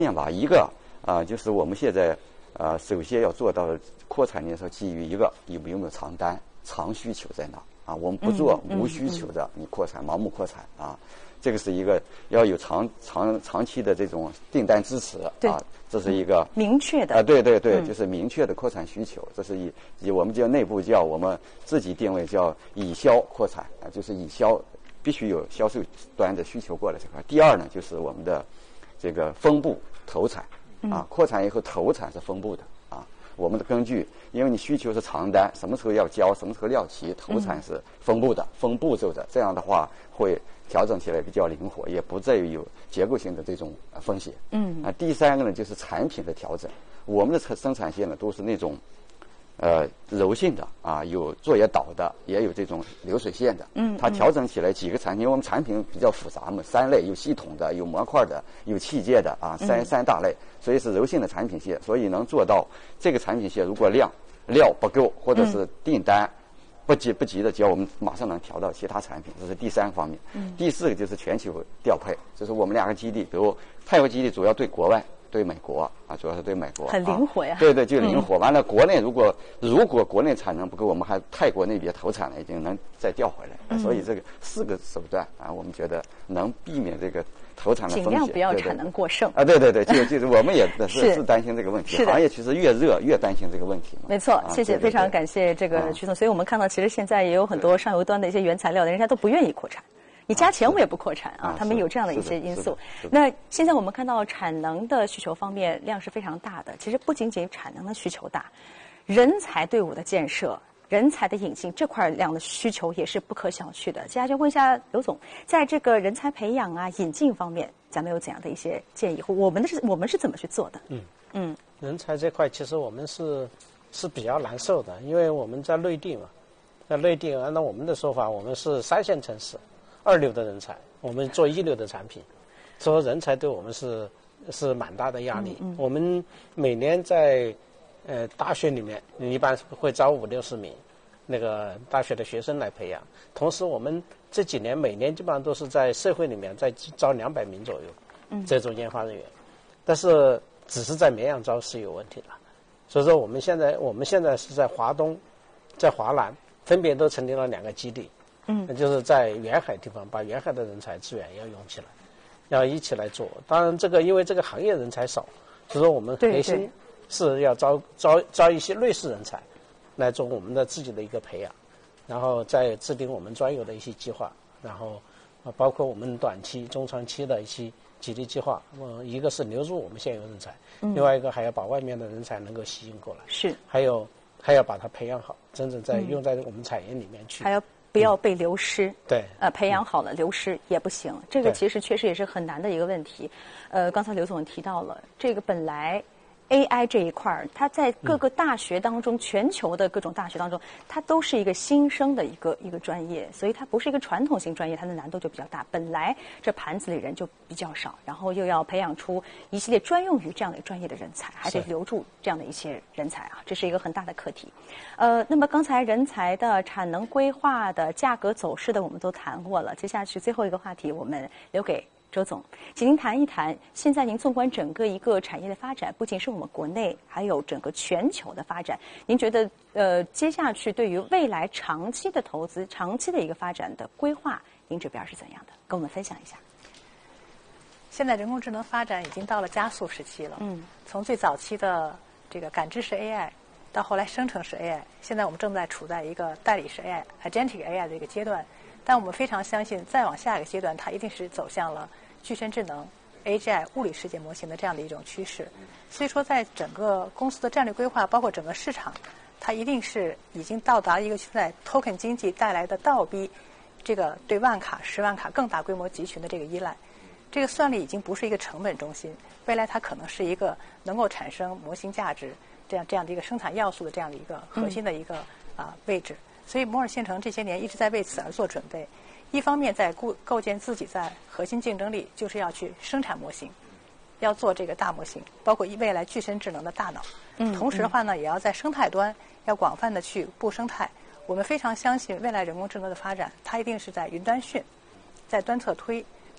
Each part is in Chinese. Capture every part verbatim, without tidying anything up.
样吧，一个啊、呃，就是我们现在呃，首先要做到扩产的时候，基于一个有没有没有长单、长需求在哪啊？我们不做无需求的你扩产、盲目扩产啊。这个是一个要有长长长期的这种订单支持啊，这是一个明确的啊，对对对，就是明确的扩产需求，这是以以我们叫内部叫我们自己定位叫以销扩产啊，就是以销必须有销售端的需求过来这块。第二呢，就是我们的这个分布投产啊，扩产以后投产是分布的啊，我们的根据，因为你需求是长单，什么时候要交，什么时候料齐，投产是分布的、分步骤的，这样的话会调整起来比较灵活，也不至于有结构性的这种风险。嗯啊，第三个呢就是产品的调整，我们的生产线呢都是那种呃柔性的啊，有作业导的，也有这种流水线的。嗯，它调整起来几个产品，因为我们产品比较复杂嘛，三类，有系统的，有模块的，有器械的啊，三三大类，所以是柔性的产品线，所以能做到这个产品线如果量料不够或者是订单。嗯不急不急的交，我们马上能调到其他产品，这是第三个方面。嗯、第四个就是全球调配，就是我们两个基地，比如泰国基地主要对国外，对美国啊，主要是对美国， 很灵活呀。 啊、对对，就灵活。嗯、完了，国内如果如果国内产能不够，我们还泰国那边投产了，已经能再调回来。嗯、所以这个四个手段啊，我们觉得能避免这个投产的风险， 尽量不要产能过剩啊。对对对，就就是我们也是是担心这个问题，行业其实越热越担心这个问题嘛。 没错，谢谢，非常感谢这个曲总。所以我们看到，其实现在也有很多上游端的一些原材料的，人家都不愿意扩产。你加钱我也不扩产啊，他们有这样的一些因素。那现在我们看到产能的需求方面量是非常大的，其实不仅仅产能的需求大，人才队伍的建设、人才的引进这块量的需求也是不可小觑的。接下来就问一下刘总，在这个人才培养啊、引进方面，咱们有怎样的一些建议？我们的是我们是怎么去做的？ 嗯嗯，人才这块其实我们是是比较难受的，因为我们在内地嘛，在内地按照我们的说法，我们是三线城市。二流的人才，我们做一流的产品，所以人才对我们是是蛮大的压力。嗯嗯、我们每年在呃大学里面，一般会招五六十名那个大学的学生来培养。同时，我们这几年每年基本上都是在社会里面在招两百名左右，嗯，这种研发人员。但是只是在绵阳招是有问题的，所以说我们现在我们现在是在华东，在华南分别都成立了两个基地。嗯，就是在沿海地方，把沿海的人才资源要用起来，要一起来做。当然，这个因为这个行业人才少，所以说我们核心是要招招招一些类似人才，来做我们的自己的一个培养，然后再制定我们专有的一些计划，然后啊，包括我们短期、中长期的一些激励计划。嗯，一个是留住我们现有人才，嗯、另外一个还要把外面的人才能够吸引过来， 是， 还有还要把它培养好，真正在、嗯、用在我们产业里面去， 还要。不要被流失， 嗯、对， 呃，培养好了，流失也不行。这个其实确实也是很难的一个问题。呃，刚才刘总提到了，这个本来 A I 这一块儿，它在各个大学当中，嗯、全球的各种大学当中，它都是一个新生的一个一个专业，所以它不是一个传统性专业，它的难度就比较大。本来这盘子里人就比较少，然后又要培养出一系列专用于这样的专业的人才，还得留住这样的一些人才啊，这是一个很大的课题。呃，那么刚才人才的产能规划的价格走势的我们都谈过了，接下去最后一个话题我们留给周总，请您谈一谈，现在您纵观整个一个产业的发展，不仅是我们国内，还有整个全球的发展，您觉得呃接下去对于未来长期的投资、长期的一个发展的规划，您这边是怎样的？跟我们分享一下。 现在人工智能发展已经到了加速时期了，嗯，从最早期的这个感知式 A I。到后来生成式 A I， 现在我们正在处在一个代理式 A I、agentic A I 的一个阶段，但我们非常相信，再往下一个阶段，它一定是走向了具身智能 A G I 物理世界模型的这样的一种趋势。所以说，在整个公司的战略规划，包括整个市场，它一定是已经到达一个现在 token 经济带来的倒逼这个对万卡、十万卡更大规模集群的这个依赖。这个算力已经不是一个成本中心，未来它可能是一个能够产生模型价值。这样这样的一个生产要素的这样的一个核心的一个啊、嗯呃、位置，所以摩尔线程这些年一直在为此而做准备。一方面在构构建自己在核心竞争力，就是要去生产模型，要做这个大模型，包括未来具身智能的大脑。嗯，同时的话呢，也要在生态端要广泛的去布生态。我们非常相信未来人工智能的发展，它一定是在云端训，在端侧推，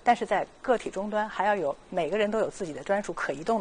但是在个体终端还要有每个人都有自己的专属可移动的